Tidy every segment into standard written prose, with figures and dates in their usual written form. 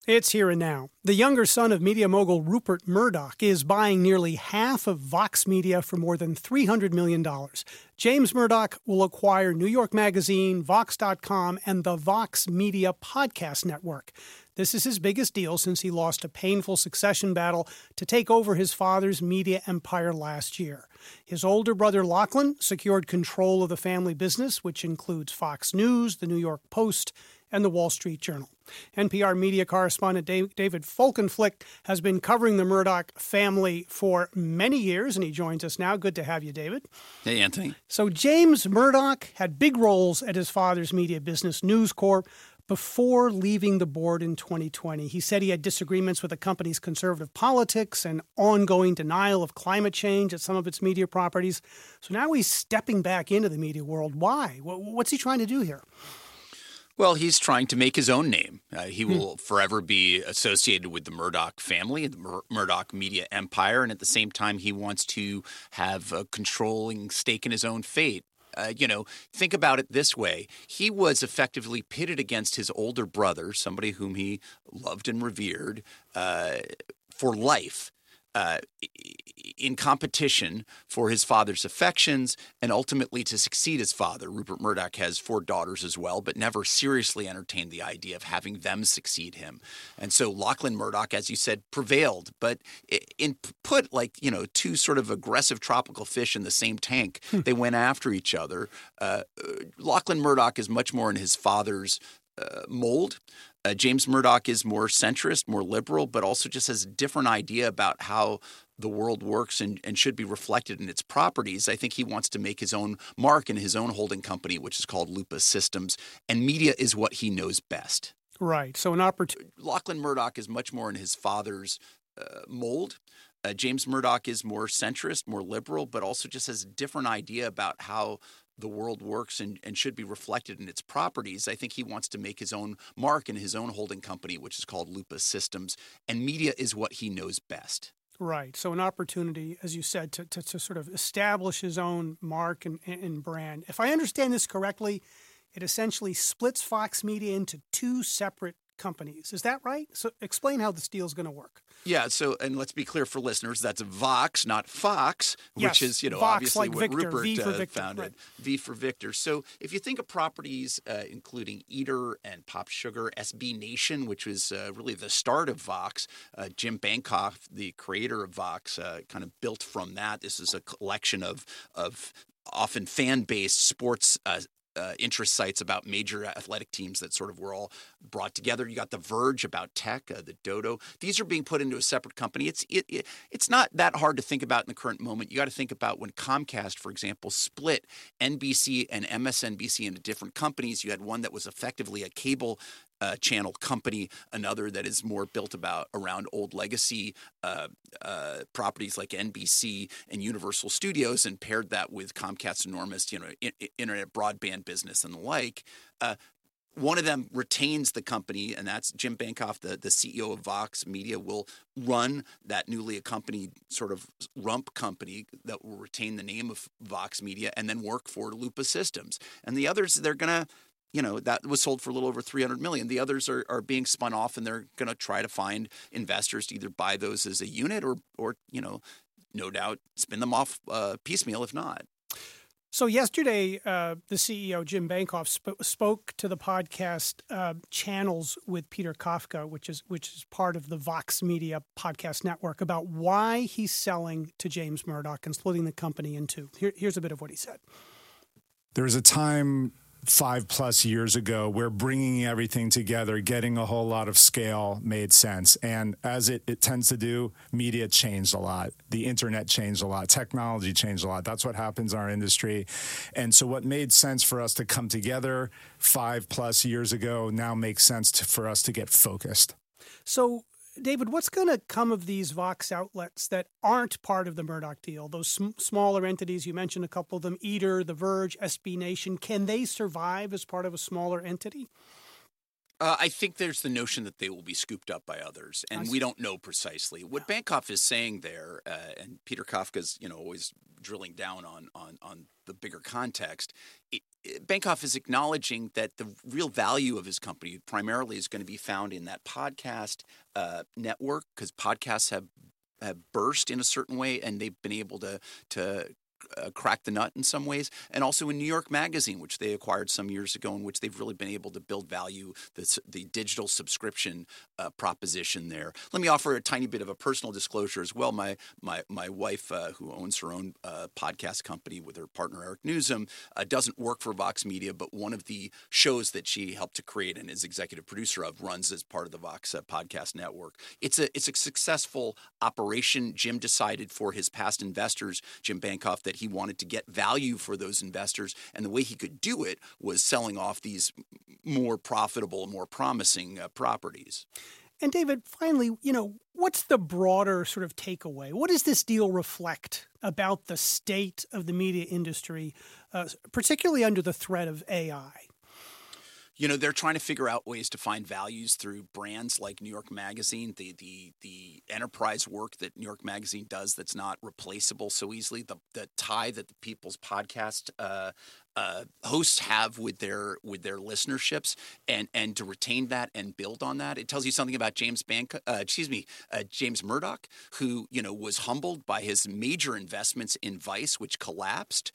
It's here and now. The younger son of media mogul Rupert Murdoch is buying nearly half of Vox Media for more than $300 million. James Murdoch will acquire New York Magazine, Vox.com, and the Vox Media Podcast Network. This is his biggest deal since he lost a painful succession battle to take over his father's media empire last year. His older brother Lachlan secured control of the family business, which includes Fox News, the New York Post, and the Wall Street Journal. NPR media correspondent David Folkenflik has been covering the Murdoch family for many years, and he joins us now. Good to have you, David. Hey, Anthony. So James Murdoch had big roles at his father's media business, News Corp, before leaving the board in 2020. He said he had disagreements with the company's conservative politics and ongoing denial of climate change at some of its media properties. So now he's stepping back into the media world. Why? What's he trying to do here? Well, he's trying to make his own name. He will forever be associated with the Murdoch family, the Murdoch media empire, and at the same time, he wants to have a controlling stake in his own fate. Think about it this way. He was effectively pitted against his older brother, somebody whom he loved and revered, for life. In competition for his father's affections and ultimately to succeed his father. Rupert Murdoch has 4 daughters as well, but never seriously entertained the idea of having them succeed him. And so Lachlan Murdoch, as you said, prevailed. But put 2 sort of aggressive tropical fish in the same tank, they went after each other. Lachlan Murdoch is much more in his father's mold. James Murdoch is more centrist, more liberal, but also just has a different idea about how the world works and should be reflected in its properties. I think he wants to make his own mark in his own holding company, which is called Lupa Systems, and media is what he knows best. Right. So an opportunity. Lachlan Murdoch is much more in his father's mold. James Murdoch is more centrist, more liberal, but also just has a different idea about how the world works and should be reflected in its properties. I think he wants to make his own mark in his own holding company, which is called Lupa Systems, and media is what he knows best. Right. So an opportunity, as you said, to sort of establish his own mark and brand. If I understand this correctly, it essentially splits Fox Media into 2 separate companies. Is that right? So explain how this deal is going to work. Yeah. So, and let's be clear for listeners, that's Vox, not Fox, which is, Vox, obviously like what Victor, Rupert V for Victor, founded. right. V for Victor. So if you think of properties including Eater and Pop Sugar, SB Nation, which was really the start of Vox, Jim Bankoff, the creator of Vox, kind of built from that. This is a collection of often fan-based sports interest sites about major athletic teams that sort of were all brought together. You got The Verge about tech, the Dodo. These are being put into a separate company. It's not that hard to think about in the current moment. You got to think about when Comcast, for example, split NBC and MSNBC into different companies. You had one that was effectively a cable channel company, another that is more built around old legacy properties like NBC and Universal Studios, and paired that with Comcast's enormous, internet broadband business and the like. One of them retains the company, and that's Jim Bankoff, the CEO of Vox Media, will run that newly accompanied sort of rump company that will retain the name of Vox Media and then work for Lupa Systems. And the others, they're going to that was sold for a little over $300 million. The others are being spun off, and they're going to try to find investors to either buy those as a unit or no doubt spin them off piecemeal if not. So yesterday, the CEO, Jim Bankoff, spoke to the podcast Channels with Peter Kafka, which is part of the Vox Media Podcast Network, about why he's selling to James Murdoch and splitting the company in 2. Here's a bit of what he said. There was a time 5+ years ago where bringing everything together, getting a whole lot of scale made sense. And as it tends to do, media changed a lot. The internet changed a lot. Technology changed a lot. That's what happens in our industry. And so what made sense for us to come together 5+ years ago now makes sense for us to get focused. So David, what's going to come of these Vox outlets that aren't part of the Murdoch deal? Those smaller entities, you mentioned a couple of them, Eater, The Verge, SB Nation. Can they survive as part of a smaller entity? I think there's the notion that they will be scooped up by others, and we don't know precisely. What Bancroft is saying there, and Peter Kafka's, always drilling down on the bigger context. Bancroft is acknowledging that the real value of his company primarily is going to be found in that podcast network, because podcasts have burst in a certain way, and they've been able to crack the nut in some ways, and also in New York Magazine, which they acquired some years ago, in which they've really been able to build value, the digital subscription proposition there. Let me offer a tiny bit of a personal disclosure as well. My wife, who owns her own podcast company with her partner Eric Newsom, doesn't work for Vox Media, but one of the shows that she helped to create and is executive producer of runs as part of the Vox podcast network. It's a successful operation. Jim decided for his past investors, Jim Bancroft, that he wanted to get value for those investors, and the way he could do it was selling off these more profitable, more promising properties. And David, finally, what's the broader sort of takeaway? What does this deal reflect about the state of the media industry, particularly under the threat of AI? They're trying to figure out ways to find values through brands like New York Magazine, the enterprise work that New York Magazine does that's not replaceable so easily, the tie that the People's Podcast hosts have with their listenerships, and to retain that and build on that. It tells you something about James Murdoch, who was humbled by his major investments in Vice, which collapsed,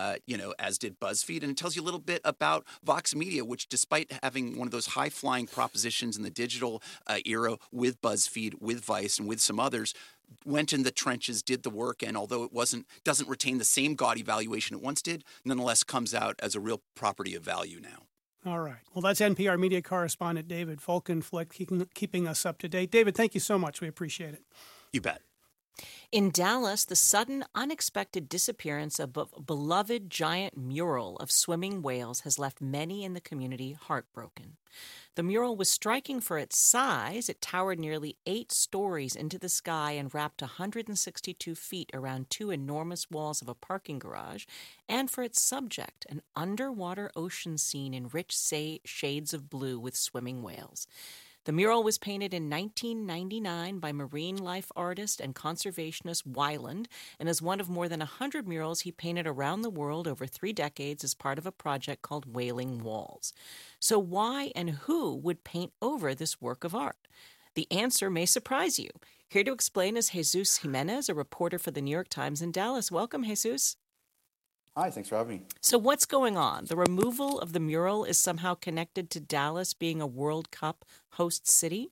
as did BuzzFeed, and it tells you a little bit about Vox Media, which, despite having one of those high-flying propositions in the digital era with BuzzFeed, with Vice, and with some others, went in the trenches, did the work, and although it doesn't retain the same gaudy valuation it once did, nonetheless comes out as a real property of value now. All right. Well, that's NPR media correspondent David Folkenflik keeping us up to date. David, thank you so much. We appreciate it. You bet. In Dallas, the sudden, unexpected disappearance of a beloved giant mural of swimming whales has left many in the community heartbroken. The mural was striking for its size. It towered nearly 8 stories into the sky and wrapped 162 feet around 2 enormous walls of a parking garage, and for its subject, an underwater ocean scene in rich shades of blue with swimming whales. The mural was painted in 1999 by marine life artist and conservationist Weiland, and is one of more than 100 murals he painted around the world over 3 decades as part of a project called Wailing Walls. So why and who would paint over this work of art? The answer may surprise you. Here to explain is Jesus Jimenez, a reporter for the New York Times in Dallas. Welcome, Jesus. Hi, thanks for having me. So what's going on? The removal of the mural is somehow connected to Dallas being a World Cup host city?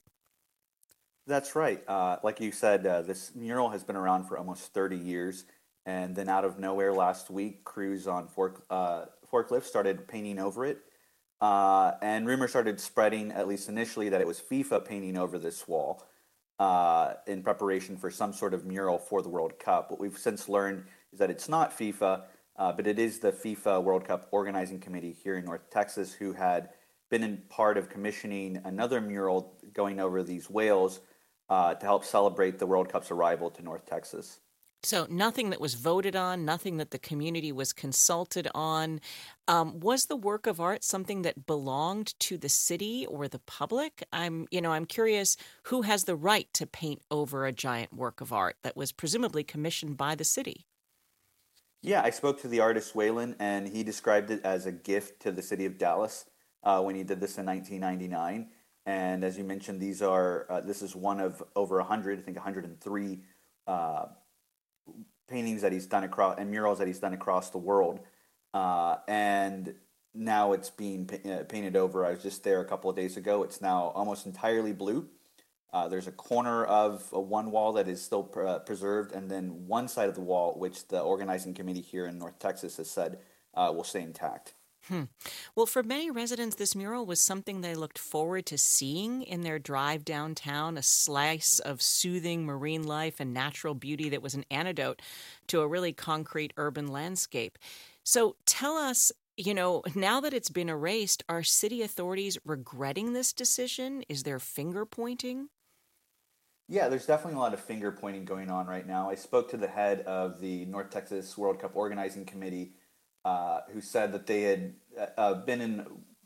That's right. Like you said, this mural has been around for almost 30 years. And then out of nowhere last week, crews on forklifts started painting over it. And rumors started spreading, at least initially, that it was FIFA painting over this wall in preparation for some sort of mural for the World Cup. What we've since learned is that it's not FIFA, but it is the FIFA World Cup Organizing Committee here in North Texas, who had been in part of commissioning another mural going over these whales to help celebrate the World Cup's arrival to North Texas. So nothing that was voted on, nothing that the community was consulted on. Was the work of art something that belonged to the city or the public? I'm curious, who has the right to paint over a giant work of art that was presumably commissioned by the city? Yeah, I spoke to the artist Weiland, and he described it as a gift to the city of Dallas when he did this in 1999. And as you mentioned, this is one of over 100, I think 103 paintings that he's done and murals that he's done across the world. And now it's being painted over. I was just there a couple of days ago. It's now almost entirely blue. There's a corner of one wall that is still preserved, and then one side of the wall, which the organizing committee here in North Texas has said will stay intact. Well, for many residents, this mural was something they looked forward to seeing in their drive downtown, a slice of soothing marine life and natural beauty that was an antidote to a really concrete urban landscape. So tell us, now that it's been erased, are city authorities regretting this decision? Is there finger pointing? Yeah, there's definitely a lot of finger pointing going on right now. I spoke to the head of the North Texas World Cup Organizing Committee, who said that they had been in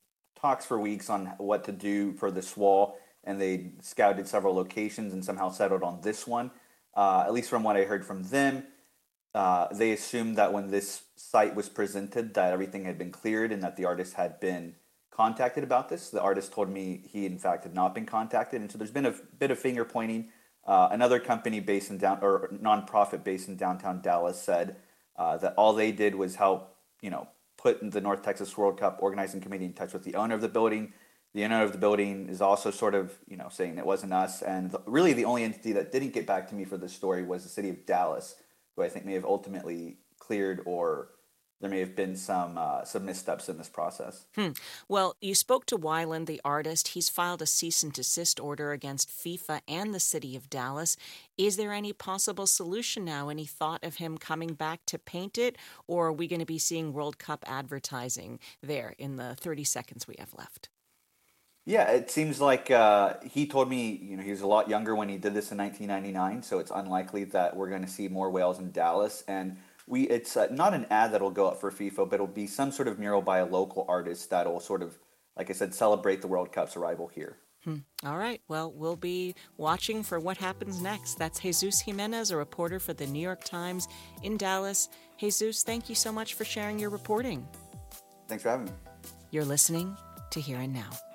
talks for weeks on what to do for this wall, and they scouted several locations and somehow settled on this one. At least from what I heard from them, they assumed that when this site was presented that everything had been cleared and that the artist had been contacted about this. The artist told me he, in fact, had not been contacted, and so there's been a bit of finger pointing. Another company based in nonprofit based in downtown Dallas said that all they did was help, put the North Texas World Cup organizing committee in touch with the owner of the building. The owner of the building is also sort of, saying it wasn't us. And really the only entity that didn't get back to me for this story was the city of Dallas, who I think may have ultimately cleared, or there may have been some missteps in this process. Well, you spoke to Weiland, the artist. He's filed a cease and desist order against FIFA and the city of Dallas. Is there any possible solution now? Any thought of him coming back to paint it? Or are we going to be seeing World Cup advertising there in the 30 seconds we have left? Yeah, it seems like he told me, he was a lot younger when he did this in 1999, so it's unlikely that we're going to see more whales in Dallas. And it's not an ad that'll go up for FIFA, but it'll be some sort of mural by a local artist that'll sort of, like I said, celebrate the World Cup's arrival here. All right. Well, we'll be watching for what happens next. That's Jesus Jimenez, a reporter for the New York Times in Dallas. Jesus, thank you so much for sharing your reporting. Thanks for having me. You're listening to Here and Now.